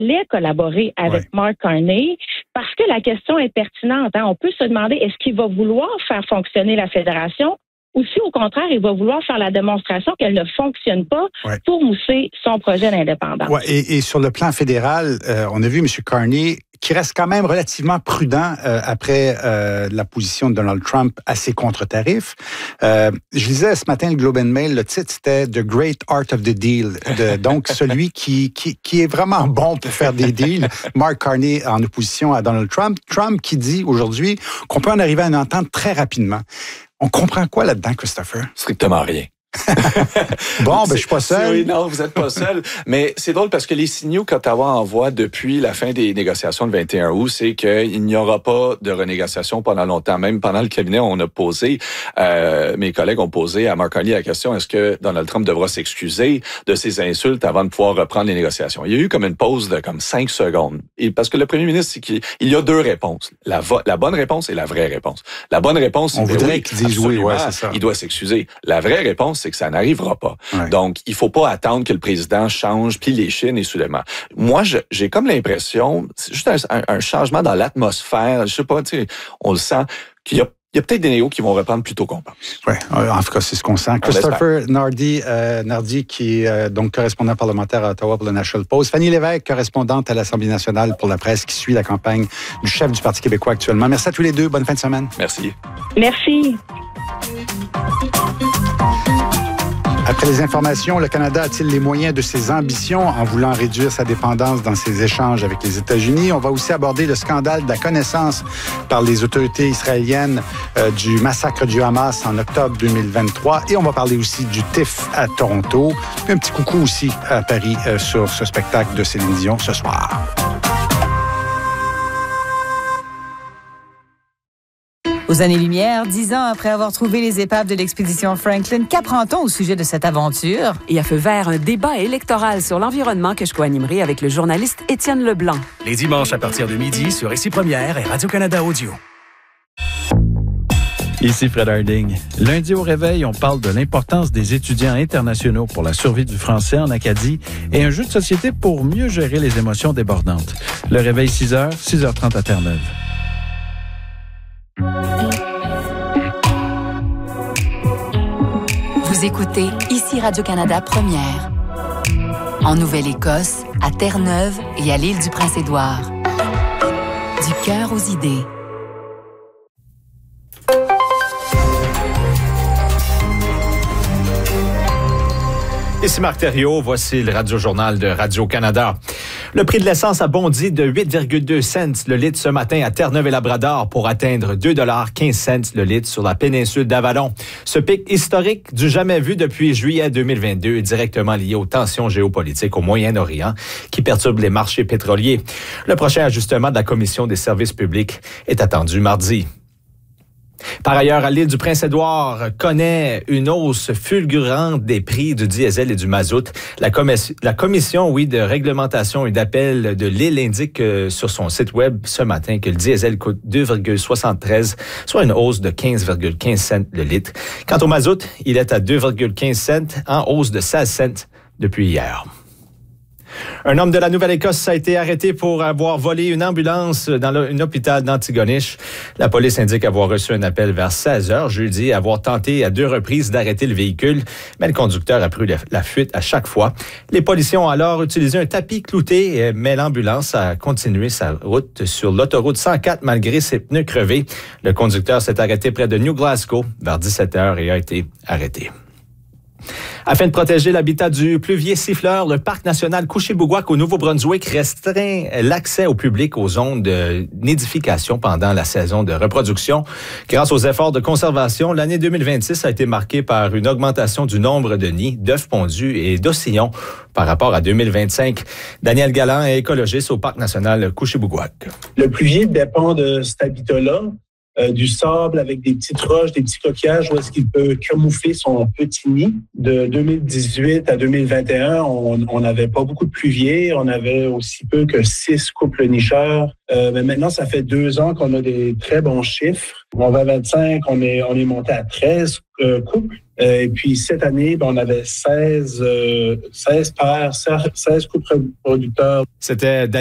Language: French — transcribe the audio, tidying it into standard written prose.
voulait collaborer avec Mark Carney parce que la question est pertinente. On peut se demander, est-ce qu'il va vouloir faire fonctionner la fédération ou si, au contraire, il va vouloir faire la démonstration qu'elle ne fonctionne pas pour mousser son projet d'indépendance. Ouais, et sur le plan fédéral, on a vu M. Carney qui reste quand même relativement prudent après la position de Donald Trump à ses contre-tarifs. Je lisais ce matin le Globe and Mail, le titre c'était « The Great Art of the Deal », donc celui qui est vraiment bon pour faire des deals. Mark Carney en opposition à Donald Trump. Trump qui dit aujourd'hui qu'on peut en arriver à une entente très rapidement. On comprend quoi là-dedans, Christopher? Strictement rien. Bon, je suis pas seul. Oui, non, vous êtes pas seul. Mais c'est drôle parce que les signaux qu'Ottawa envoie depuis la fin des négociations le 21 août, c'est qu'il n'y aura pas de renégociation pendant longtemps. Même pendant le cabinet, on a posé, mes collègues ont posé à Mark Carney la question, est-ce que Donald Trump devra s'excuser de ses insultes avant de pouvoir reprendre les négociations? Il y a eu comme une pause de comme 5 secondes. Et parce que le premier ministre, c'est qu'il y a deux réponses. La bonne réponse et la vraie réponse. La bonne réponse, on voudrait qu'il dise oui, c'est ça. Il doit s'excuser. La vraie réponse, c'est que ça n'arrivera pas. Ouais. Donc, il faut pas attendre que le président change, plie les chines et soudainement. Moi, j'ai comme l'impression, c'est juste un changement dans l'atmosphère, je sais pas, tu sais, on le sent, qu'il y a peut-être des négos qui vont reprendre plus tôt qu'on pense. Oui, en tout cas, c'est ce qu'on sent. Christopher Nardi, qui est donc correspondant parlementaire à Ottawa pour le National Post. Fanny Lévesque, correspondante à l'Assemblée nationale pour la presse, qui suit la campagne du chef du Parti québécois actuellement. Merci à tous les deux. Bonne fin de semaine. Merci. Merci. Après les informations, le Canada a-t-il les moyens de ses ambitions en voulant réduire sa dépendance dans ses échanges avec les États-Unis? On va aussi aborder le scandale de la connaissance par les autorités israéliennes du massacre du Hamas en octobre 2023. Et on va parler aussi du TIFF à Toronto. Puis un petit coucou aussi à Paris sur ce spectacle de Céline Dion ce soir. Aux années-lumière, 10 ans après avoir trouvé les épaves de l'expédition Franklin, qu'apprend-on au sujet de cette aventure? Et à feu vert, un débat électoral sur l'environnement que je co-animerai avec le journaliste Étienne Leblanc. Les dimanches à partir de midi sur Ici Première et Radio-Canada Audio. Ici Fred Harding. Lundi au réveil, on parle de l'importance des étudiants internationaux pour la survie du français en Acadie et un jeu de société pour mieux gérer les émotions débordantes. Le réveil 6h, 6h30 à Terre-Neuve. Vous écoutez Ici Radio-Canada Première. En Nouvelle-Écosse, à Terre-Neuve et à l'île du Prince-Édouard. Du cœur aux idées. Ici Marc Thériault, voici le Radio-Journal de Radio-Canada. Le prix de l'essence a bondi de 8,2 cents le litre ce matin à Terre-Neuve-et-Labrador pour atteindre 2,15 $ le litre sur la péninsule d'Avalon. Ce pic historique du jamais vu depuis juillet 2022 est directement lié aux tensions géopolitiques au Moyen-Orient qui perturbent les marchés pétroliers. Le prochain ajustement de la Commission des services publics est attendu mardi. Par ailleurs, l'île du Prince-Édouard connaît une hausse fulgurante des prix du diesel et du mazout. La commission, de réglementation et d'appel de l'île indique sur son site web ce matin que le diesel coûte 2,73, soit une hausse de 15,15 cents le litre. Quant au mazout, il est à 2,15 cents, en hausse de 16 cents depuis hier. Un homme de la Nouvelle-Écosse a été arrêté pour avoir volé une ambulance dans un hôpital d'Antigonish. La police indique avoir reçu un appel vers 16h jeudi et avoir tenté à 2 reprises d'arrêter le véhicule, mais le conducteur a pris la fuite à chaque fois. Les policiers ont alors utilisé un tapis clouté, mais l'ambulance a continué sa route sur l'autoroute 104 malgré ses pneus crevés. Le conducteur s'est arrêté près de New Glasgow vers 17h et a été arrêté. Afin de protéger l'habitat du pluvier siffleur, le parc national Couché-Bougouac au Nouveau-Brunswick restreint l'accès au public aux zones de nidification pendant la saison de reproduction. Grâce aux efforts de conservation, l'année 2026 a été marquée par une augmentation du nombre de nids, d'œufs pondus et d'ossillons par rapport à 2025. Daniel Galland est écologiste au parc national Couché-Bougouac. Le pluvier dépend de cet habitat-là. du sable avec des petites roches, des petits coquillages où est-ce qu'il peut camoufler son petit nid. De 2018 à 2021, on n'avait pas beaucoup de pluviers. On avait aussi peu que 6 couples nicheurs. Mais maintenant, ça fait 2 ans qu'on a des très bons chiffres. En 2025, on est monté à 13 couples. Et puis, cette année, on avait 16 paires, 16 couples producteurs. C'était